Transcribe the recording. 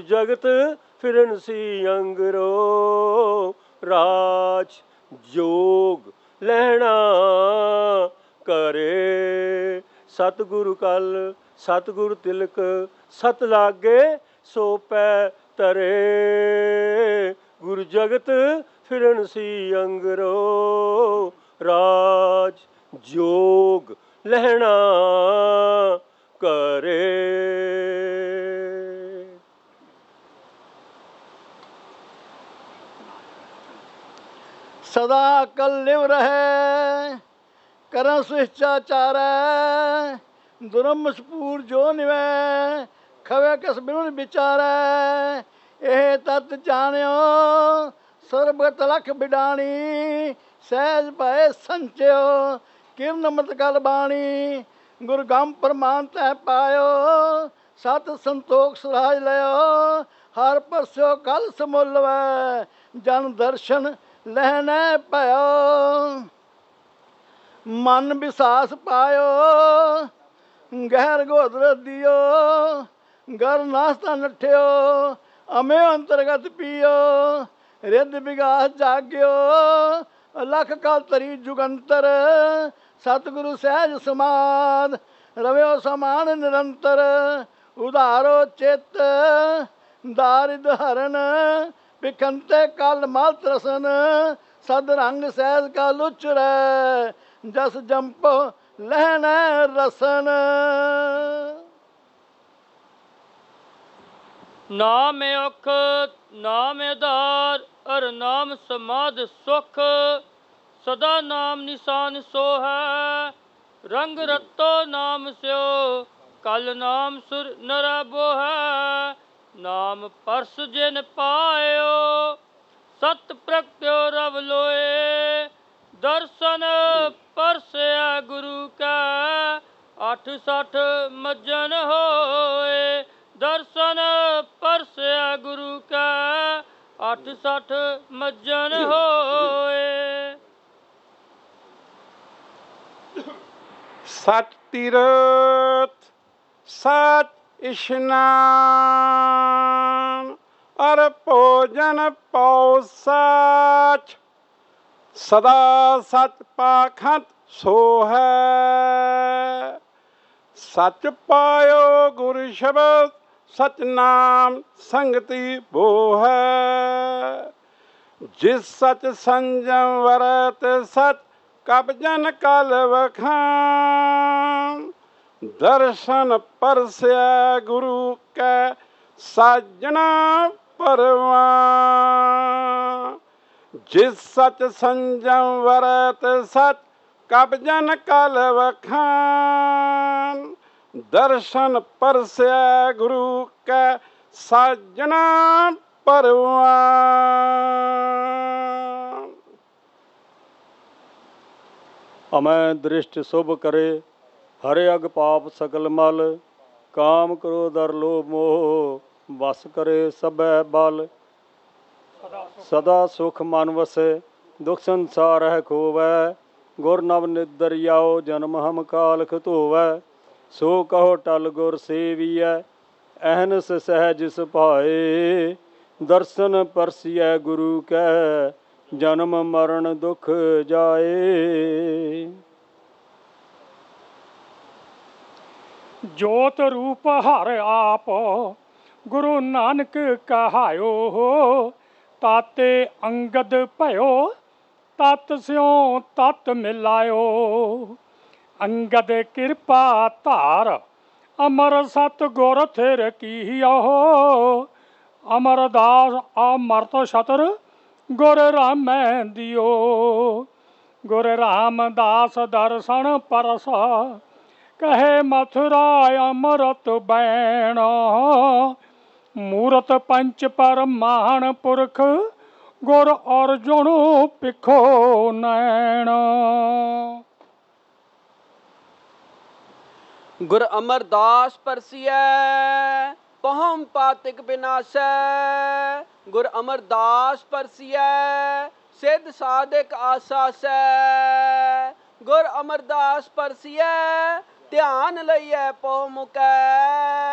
जगत फिरन सी अंगरो, राज जोग लहना करे। सतगुरु कल सतगुरु तिलक, सत लागे सो पै तरे। गुरु जगत फिरन सी अंगरो, राज जोग लहना करे। सदा अकल लिव रहे, करन शिष्टाचार। दुरम सपूर जो निवै, खवे किस बिन विचारै। ਇਹ ਤਤ ਜਾਣਿਓ ਸਰਬਤ ਲਖ ਬਿਡਾਣੀ। ਸਹਿਜ ਭਏ ਸੰਚਿਓ ਕਿਰਨ ਅੰਮ੍ਰਿਤ ਕਲ ਬਾਣੀ। ਗੁਰ ਗੰਮ ਪ੍ਰਮਾਨ ਤੈ ਪਾਇਓ, ਸਤ ਸੰਤੋਖ ਸਰਾਜ ਲਿਓ। ਹਰ ਪਰਸਿਓ ਕਲ ਸਮੁੱਲ ਵੈ, ਜਨ ਦਰਸ਼ਨ ਲਹਿਣੈ ਭਇਓ। ਮਨ ਵਿਸਾਸ ਪਾਇਓ, ਗਹਿਰ ਗੋਦਰ ਦਿਓ। ਗਰ ਨਾਸਤਾ ਨਠਿਓ, ਅਮੇ ਅੰਤਰਗਤ ਪੀਓ। ਰਿੱਧ ਵਿਗਾਸ ਜਾਗਿਓ, ਲਖ ਕਲ ਤਰੀ ਜੁਗੰਤਰ। ਸਤਿਗੁਰੂ ਸਹਿਜ ਸਮਾਦ, ਰਵਿਓ ਸਮਾਨ ਨਿਰੰਤਰ। ਉਧਾਰੋ ਚਿੱਤ ਦਾਰਿਦ ਹਰਨ, ਵਿਖੰਤੇ ਕਲ ਮਲ ਤਰਸਨ। ਸਦ ਰੰਗ ਸਹਿਜ ਕਲ ਉਚਰੈ, ਜਸ ਜੰਪੋ ਲਹਿਣੈ ਰਸਨ। नाम औख नाम आधार, अर नाम समाध सुख। सदा नाम निशान सो है, रंग रतो नाम स्यो। कल नाम सुर नर बो है, नाम परस जिन पायो। सत प्रगट्यो रव लोए, दर्शन परसया गुरु का। 8 मज्जन होए, दर्शन परसया गुरु का। 8 मज्जन होए। सच तीरथ सच इशनान, अर भोजन पौ सच। सदा सच पाखंड सो है, सच पायो गुरु शब्द। सच नाम संगति बो है, जिस सच संजम वरत सच। कब जन कल वखान, दर्शन परस्या गुरु कै। साजना परवान, जिस सच संजम वरत सच। कब जन कल वखान, दर्शन परस्या गुरु कै। साजना परवान। अमै दृष्ट शुभ करे, हरे अग पाप सकल मल। काम क्रोध अर लोभ मोह, बस करे सबै बल। सदा सुख मन वसे, दुख संसार है खोवै। गुर नव निदर आओ, जन्म हम कालख धोवै। सो कहो टल गुर सेवियै, अहनस सहज सुभाए। दर्शन परसियै गुरु कै, जन्म मरण दुख जाए। जोत रूप हर आप, गुरु नानक कहायो। ताते अंगद भयो, तत स्यों तत मिलायो। अंगद कृपा धार, अमर सत गुर थिर कीहो। अमरदास अमरत छतर, गुर रामै दियो। गुर रामदास दर्शन परस, कहे मथुरा अमृत बैण। मूरत पंच परमाण पुरख, गुर अर्जुन पिखो नैण। गुर अमरदास परसियै, पहुम पातिक विनाशै। गुर अमरदास परसियै, सिद्ध साधिक आसासै। गुर अमरदास परसियै, ध्यान लइयै पौ मुकै।